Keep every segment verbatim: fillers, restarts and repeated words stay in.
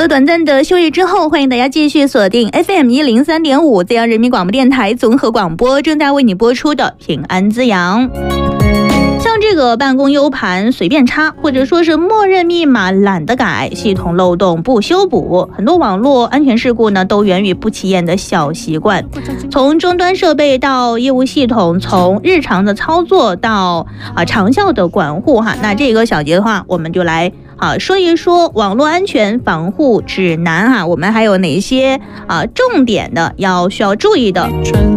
了短暂的休息之后，欢迎大家继续锁定 F M 一零三点五资阳人民广播电台综合广播，正在为你播出的平安滋阳。像这个办公 U 盘随便插，或者说是默认密码懒得改，系统漏洞不修补，很多网络安全事故呢都源于不起眼的小习惯。从终端设备到业务系统，从日常的操作到啊长效的管护哈，那这个小节的话，我们就来啊说一说网络安全防护指南哈，我们还有哪些啊重点的要需要注意的。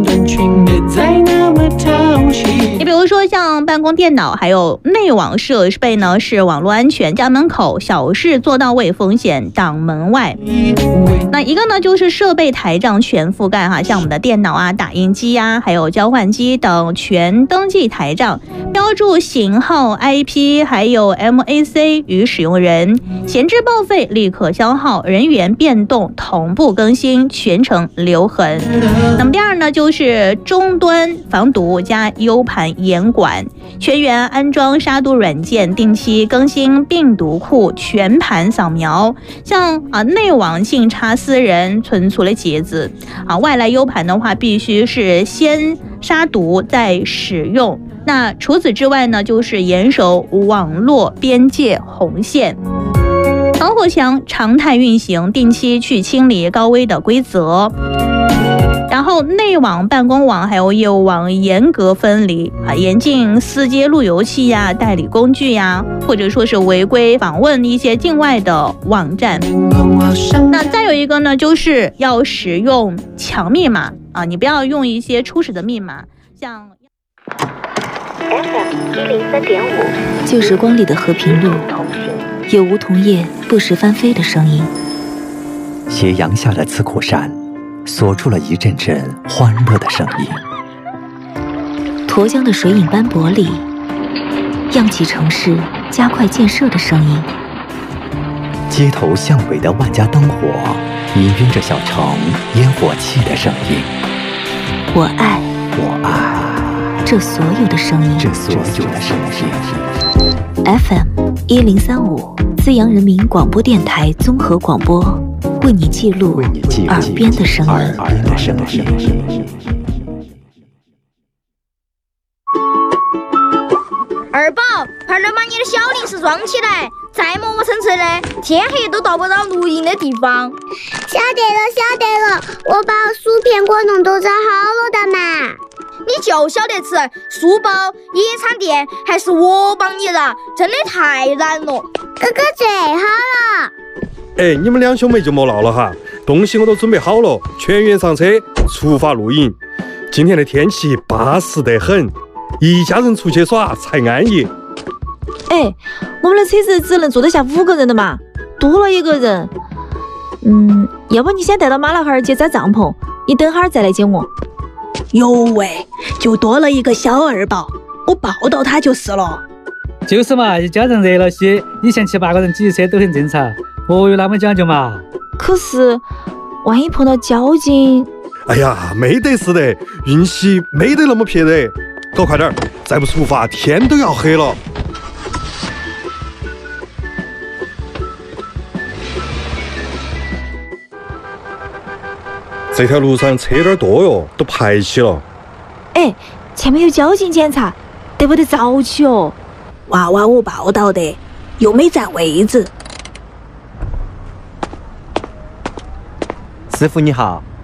你比如说像办公电脑还有内网设备呢，是网络安全家门口，小事做到位，风险挡门外。那一个呢就是设备台账全覆盖哈，像我们的电脑啊、打印机啊还有交换机等全登记台账，标注型号 I P 还有 M A C 与使用人，闲置报废立刻消耗，人员变动同步更新，全程留痕。那么第二呢就是终端防毒加 U 盘严管，全员安装杀毒软件，定期更新病毒库，全盘扫描。像啊内网信插私人存储的机子啊，外来 U 盘的话必须是先杀毒再使用。那除此之外呢，就是严守网络边界红线，防火墙常态运行，定期去清理高危的规则。然后内网、办公网还有业务网严格分离啊，严禁私接路由器呀、代理工具呀，或者说是违规访问一些境外的网站。那再有一个呢，就是要使用强密码啊，你不要用一些初始的密码，像 F M 一零三点五， 旧时光里的和平路，有梧桐叶不时翻飞的声音。 斜阳下的刺库山，锁住了一阵阵欢乐的声音。 沱江的水影斑驳里，漾起城市加快建设的声音。 街头巷尾的万家灯火，氤氲着小城烟火气的声音。 我爱， 我爱这所有的声音， 这所有的声音。 F M 一零三五，资阳人民广播电台综合广播，为你记录耳边的声音。 耳边的声音。 二宝，快点把你的小零食装起来，再磨磨蹭蹭的，天黑都到不到录音的地方。 晓得了，晓得了，我把薯片果冻都找好了的嘛。 你就晓得吃书包、野餐垫，还是我帮你的，真的太难了。 哥哥最好了。 哎，你们两兄妹就莫闹了哈，东西我都准备好了，全员上车，出发露营。今天的天气巴适得很，一家人出去耍才安逸。 哎，我们的车子只能坐得下五个人的嘛，多了一个人。嗯，要不你先带到马老汉儿去扎帐篷，你等会儿再来接我。 哟喂，就多了一个小二宝，我抱到他就是了。 就是嘛，一家人热闹些，以前七八个人挤车都很正常，何有那么讲究嘛？ 可是万一碰到交警…… 哎呀，没得事的，运气没得那么撇的。搞快点，再不出发天都要黑了。这条路上车有点多哟，都排起了。 哎，前面有交警检查，得不得早起哦？ 娃娃我报道的，又没占位置。 师傅你好，